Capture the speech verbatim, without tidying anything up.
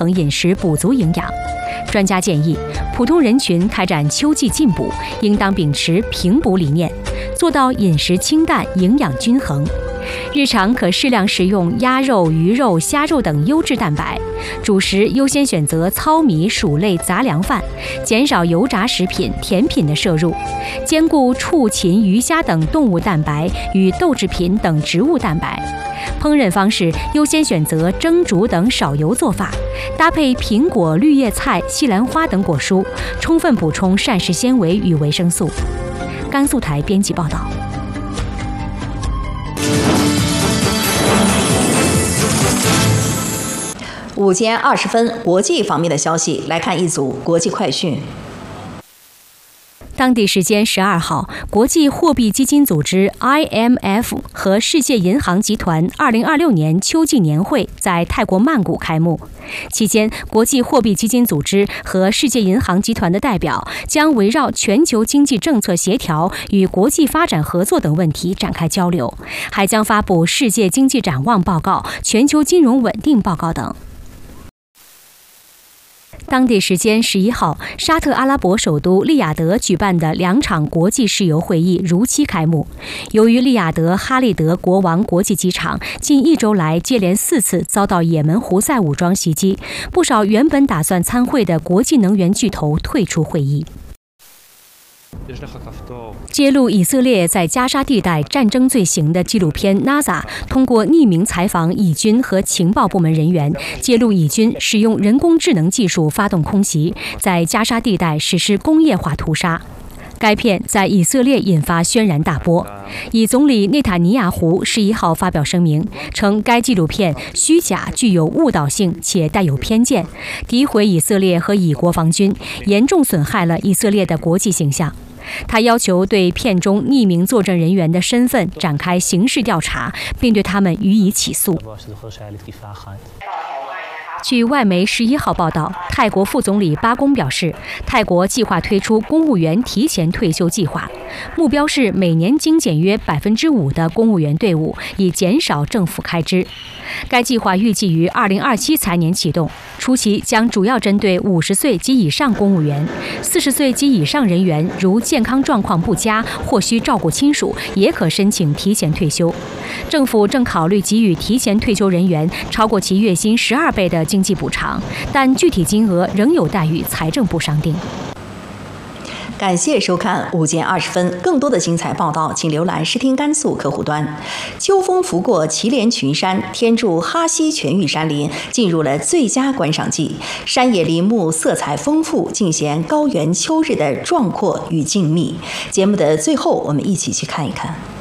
衡饮食补足营养。专家建议，普通人群开展秋季进补，应当秉持平补理念，做到饮食清淡、营养均衡。日常可适量食用鸭肉、鱼肉、虾肉等优质蛋白，主食优先选择糙米、薯类、杂粮饭，减少油炸食品、甜品的摄入，兼顾畜禽、鱼虾等动物蛋白与豆制品等植物蛋白。烹饪方式优先选择蒸、煮等少油做法，搭配苹果、绿叶菜、西兰花等果蔬，充分补充膳食纤维与维生素。甘肃台编辑报道。 午间二十分，国际方面的消息，来看一组国际快讯。 当地时间十二号，国际货币基金组织 I M F 和世界银行集团二零二六年秋季年会在泰国曼谷开幕。期间，国际货币基金组织和世界银行集团的代表将围绕全球经济政策协调与国际发展合作等问题展开交流，还将发布世界经济展望报告、全球金融稳定报告等。当地时间十一号，沙特阿拉伯首都利雅得举办的两场国际石油会议如期开幕。由于利雅得哈利德国王国际机场近一周来接连四次遭到也门胡塞武装袭击，不少原本打算参会的国际能源巨头退出会议。揭露以色列在加沙地带战争罪行的纪录片《NASA》通过匿名采访以军和情报部门人员，揭露以军使用人工智能技术发动空袭，在加沙地带实施工业化屠杀。该片在以色列引发轩然大波。以总理内塔尼亚胡十一号发表声明，称该纪录片虚假、具有误导性且带有偏见，诋毁以色列和以国防军，严重损害了以色列的国际形象。他要求对片中匿名作证人员的身份展开刑事调查，并对他们予以起诉。据外媒十一号报道，泰国副总理巴公表示，泰国计划推出公务员提前退休计划，目标是每年精简约百分之五的公务员队伍，以减少政府开支。该计划预计于二零二七财年启动，初期将主要针对五十岁及以上公务员，四十岁及以上人员如健康状况不佳或需照顾亲属，也可申请提前退休。政府正考虑给予提前退休人员超过其月薪十二倍的经济补偿，但具体金额仍有待与财政部商定。 感谢收看午间二十分，更多的精彩报道，请浏览视听甘肃客户端。秋风拂过祁连群山，天柱哈溪全域山林进入了最佳观赏季，山野林木色彩丰富，尽显高原秋日的壮阔与静谧。节目的最后，我们一起去看一看。